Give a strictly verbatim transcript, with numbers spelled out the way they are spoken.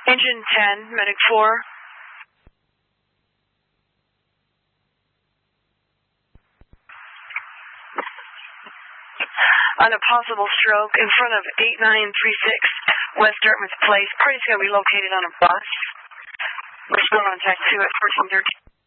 Engine ten, Medic four. On a possible stroke in front of eight nine three six West Dartmouth Place. Party's going to be located on a bus. Respond on tax two at fourteen thirteen.